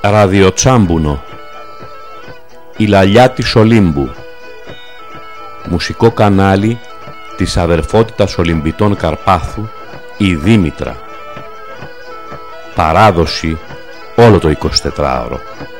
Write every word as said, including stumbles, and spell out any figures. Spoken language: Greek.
Ραδιοτσάμπουνο. Η λαλιά της Ολύμπου. Μουσικό κανάλι της αδερφότητας Ολυμπητών Καρπάθου, η Δήμητρα. Παράδοση όλο το εικοσιτετράωρο.